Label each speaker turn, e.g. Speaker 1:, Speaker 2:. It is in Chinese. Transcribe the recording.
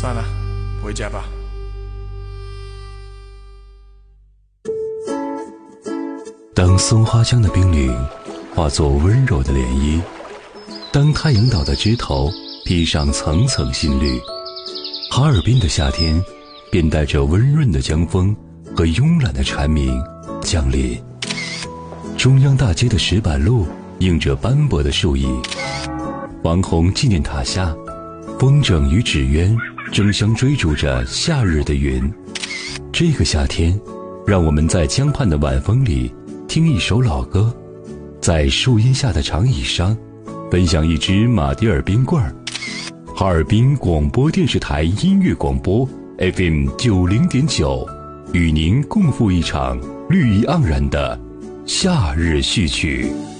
Speaker 1: 算了，回家吧。
Speaker 2: 当松花江的冰凌化作温柔的涟漪，当太阳岛的枝头披上层层新绿，哈尔滨的夏天便带着温润的江风和慵懒的蝉鸣降临。中央大街的石板路映着斑驳的树影，王洪纪念塔下，风筝与纸鸢争相追逐着夏日的云。这个夏天，让我们在江畔的晚风里听一首老歌，在树荫下的长椅上分享一支马迭尔冰棍儿。哈尔滨广播电视台音乐广播 FM90.9， 与您共赴一场绿意盎然的夏日序曲。